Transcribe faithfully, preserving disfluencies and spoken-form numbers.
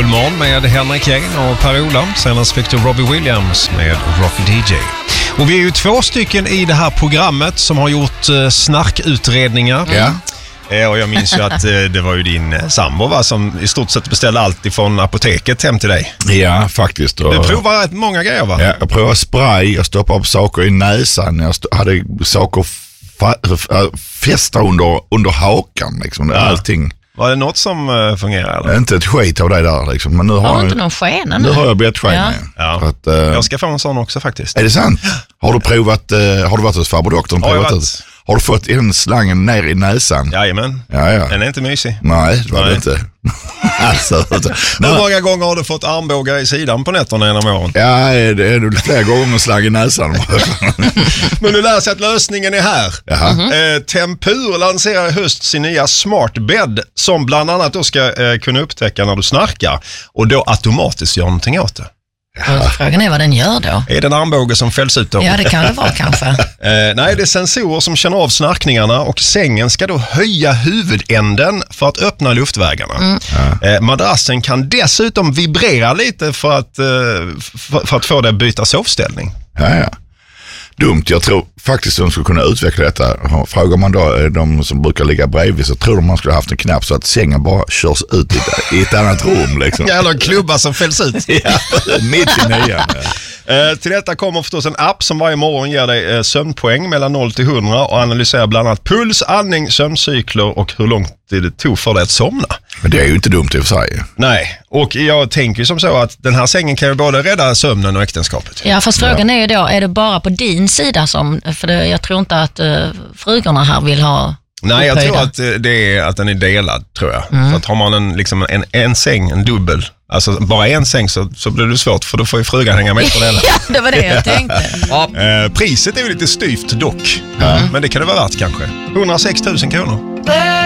Julmorgon med Henrik Kane och Per-Ola. Senast fick du Robbie Williams med Rocky D J. Och vi är ju två stycken i det här programmet som har gjort uh, snarkutredningar. Ja. Eh, och jag minns ju att eh, det var ju din eh, sambo va, som i stort sett beställde allt ifrån apoteket hem till dig. Ja, faktiskt. Och, du provar rätt många grejer va? Ja, jag provade spray, jag stoppade upp saker i näsan, jag st- hade saker fa- f- fästa under, under hakan liksom, Ja. allting. Var det något som uh, fungerar eller? Inte ett skit av det där liksom. Men nu har, Har du jag, inte någon skena nu nu? har jag bett skena. Ja. Ja. För att, uh, Jag ska få en sån också faktiskt. är det sant? Har du provat, uh, har du varit hos farbrodoktorn? Har jag Provat varit. ut? Har du fått en slangen ner i näsan? Jajamän. Ja, ja. Den är inte mysig. Nej, det var Nej. det inte. alltså, Hur många gånger har du fått armbågar i sidan på nätterna genom åren? ja, det är nog flera gånger med slag i näsan. Men du lär sig att lösningen är här. Jaha. Eh, Tempur lanserar i höst sin nya Smart Bed som bland annat då ska eh, kunna upptäcka när du snarkar och då automatiskt gör någonting åt det. Och frågan är vad den gör då. Är det en armbåge som fälls ut då? Ja, det kan det vara kanske. Eh, nej, det är sensorer som känner av snarkningarna och sängen ska då höja huvudänden för att öppna luftvägarna. Mm. Eh, madrassen kan dessutom vibrera lite för att, eh, för, för att få det att byta sovställning. Ja, ja. Dumt, jag tror faktiskt de skulle kunna utveckla detta. Frågar man då de som brukar ligga bredvid så tror de man skulle haft en knapp så att sängen bara körs ut i ett, i ett annat rum liksom. Eller en klubba som fälls ut. Ja, mitt i nian. Eh, till detta kommer förstås en app som varje morgon ger dig eh, sömnpoäng mellan noll till hundra och analyserar bland annat puls, andning, sömncykler och hur långt det tog för dig att somna. Men det är ju inte dumt i och för sig. Nej, och jag tänker ju som så att den här sängen kan ju både rädda sömnen och äktenskapet. Ja, fast frågan är ju då, är det bara på din sida som, för det, jag tror inte att uh, frugorna här vill ha Nej, jag upphöjda. tror att eh, det är att den är delad, tror jag. Mm. Så att har man en, liksom en, en säng, en dubbel, alltså bara en säng så, så blir det svårt för då får ju frugan hänga med på den. Ja, det var det jag tänkte. eh, priset är ju lite styvt dock, mm. men det kan det vara värt kanske. hundrasex tusen kronor.